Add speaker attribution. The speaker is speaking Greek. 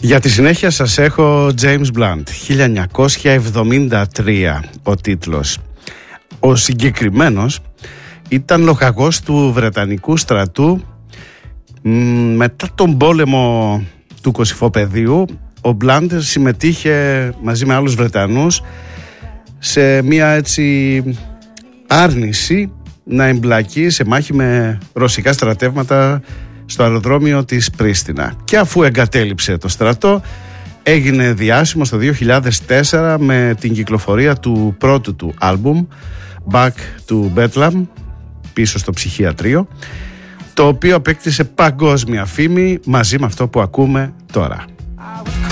Speaker 1: Για τη συνέχεια σας έχω James Blunt, 1973 ο τίτλος. Ο συγκεκριμένος ήταν λοχαγός του Βρετανικού στρατού μετά τον πόλεμο του Κωσυφοπεδίου. Ο Blunt συμμετείχε μαζί με άλλους Βρετανούς σε μια έτσι άρνηση να εμπλακεί σε μάχη με ρωσικά στρατεύματα στο αεροδρόμιο της Πρίστινα. Και αφού εγκατέλειψε το στρατό, έγινε διάσημος το 2004 με την κυκλοφορία του πρώτου του άλμπουμ Back to Bedlam, πίσω στο ψυχιατρίο, το οποίο απέκτησε παγκόσμια φήμη μαζί με αυτό που ακούμε τώρα.